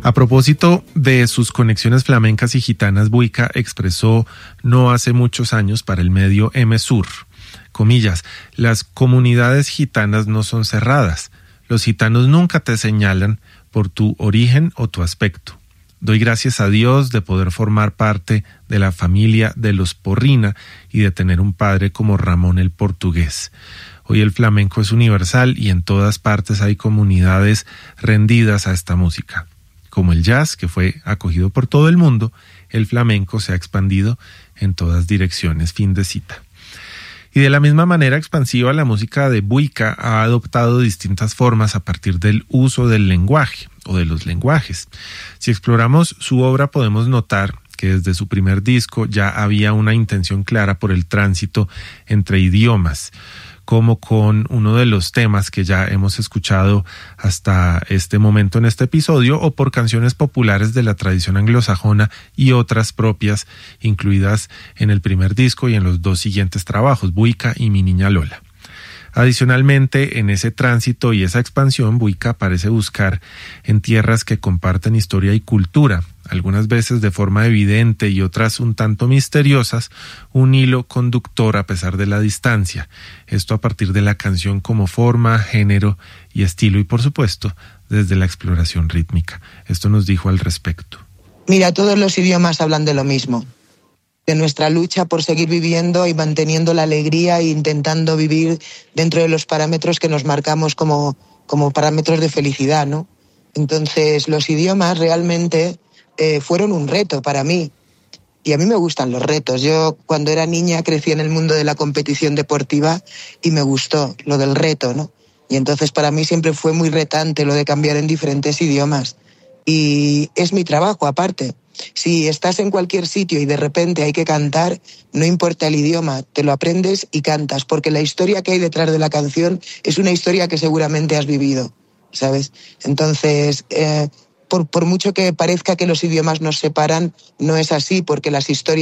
A propósito de sus conexiones flamencas y gitanas, Buica expresó no hace muchos años para el medio M-Sur, comillas, las comunidades gitanas no son cerradas. Los gitanos nunca te señalan por tu origen o tu aspecto. Doy gracias a Dios de poder formar parte de la familia de los Porrina y de tener un padre como Ramón el Portugués. Hoy el flamenco es universal y en todas partes hay comunidades rendidas a esta música. Como el jazz, que fue acogido por todo el mundo, el flamenco se ha expandido en todas direcciones. Fin de cita. Y de la misma manera expansiva, la música de Buica ha adoptado distintas formas a partir del uso del lenguaje o de los lenguajes. Si exploramos su obra podemos notar que desde su primer disco ya había una intención clara por el tránsito entre idiomas, como con uno de los temas que ya hemos escuchado hasta este momento en este episodio, o por canciones populares de la tradición anglosajona y otras propias, incluidas en el primer disco y en los dos siguientes trabajos, Buica y Mi Niña Lola. Adicionalmente, en ese tránsito y esa expansión, Buica parece buscar en tierras que comparten historia y cultura, algunas veces de forma evidente y otras un tanto misteriosas, un hilo conductor a pesar de la distancia. Esto a partir de la canción como forma, género y estilo y, por supuesto, desde la exploración rítmica. Esto nos dijo al respecto. Mira, todos los idiomas hablan de lo mismo, de nuestra lucha por seguir viviendo y manteniendo la alegría e intentando vivir dentro de los parámetros que nos marcamos como parámetros de felicidad, ¿no? Entonces, los idiomas realmente fueron un reto para mí. Y a mí me gustan los retos. Yo cuando era niña crecí en el mundo de la competición deportiva y me gustó lo del reto, ¿no? Y entonces para mí siempre fue muy retante lo de cambiar en diferentes idiomas. Y es mi trabajo aparte. Si estás en cualquier sitio y de repente hay que cantar, no importa el idioma, te lo aprendes y cantas, porque la historia que hay detrás de la canción es una historia que seguramente has vivido, ¿sabes? Entonces, por mucho que parezca que los idiomas nos separan, no es así, porque las historias